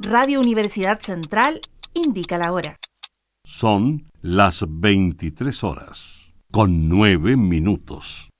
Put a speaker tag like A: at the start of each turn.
A: Radio Universidad Central indica la hora.
B: Son las 23 horas, con 9 minutos.